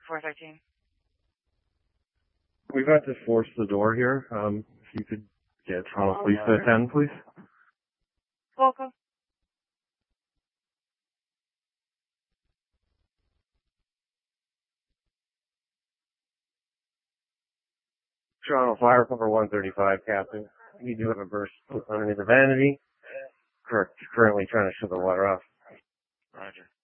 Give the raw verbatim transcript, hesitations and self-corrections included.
four thirteen. We've got to force the door here. Um, if you could get Toronto Police to attend, please. Welcome. Toronto Fire Cover one thirty-five, Captain. We do have a burst underneath the vanity. Correct. Currently trying to shut the water off. Roger.